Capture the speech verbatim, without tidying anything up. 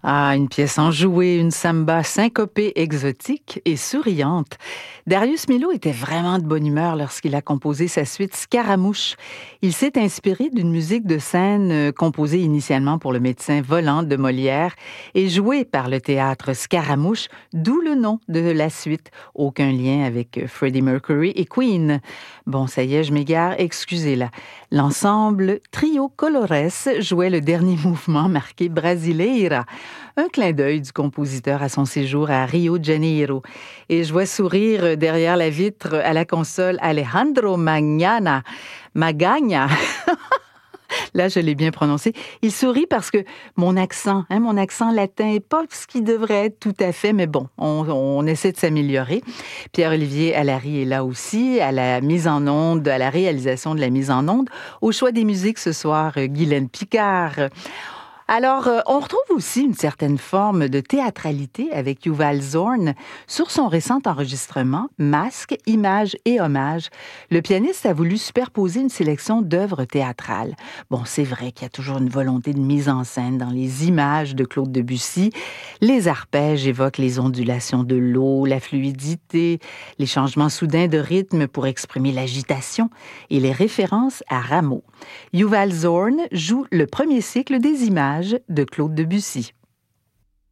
Ah, une pièce enjouée, une samba syncopée, exotique et souriante. Darius Milhaud était vraiment de bonne humeur lorsqu'il a composé sa suite Scaramouche. Il s'est inspiré d'une musique de scène euh, composée initialement pour le médecin volant de Molière et jouée par le théâtre Scaramouche, d'où le nom de la suite. Aucun lien avec euh, Freddie Mercury et Queen. Bon, ça y est, je m'égare, excusez-la. L'ensemble Trio Colores jouait le dernier mouvement marqué Brasileira. Un clin d'œil du compositeur à son séjour à Rio de Janeiro. Et je vois sourire derrière la vitre à la console Alejandro Magnana. Magagna. Là, je l'ai bien prononcé. Il sourit parce que mon accent, hein, mon accent latin n'est pas ce qu'il devrait être tout à fait, mais bon, on, on essaie de s'améliorer. Pierre-Olivier Allary est là aussi, à la mise en onde, à la réalisation de la mise en onde. Au choix des musiques ce soir, Guylaine Picard. Alors, euh, on retrouve aussi une certaine forme de théâtralité avec Yuval Zorn sur son récent enregistrement Masques, images et hommages. Le pianiste a voulu superposer une sélection d'œuvres théâtrales. Bon, c'est vrai qu'il y a toujours une volonté de mise en scène dans les images de Claude Debussy. Les arpèges évoquent les ondulations de l'eau, la fluidité, les changements soudains de rythme pour exprimer l'agitation et les références à Rameau. Yuval Zorn joue le premier cycle des images de Claude Debussy.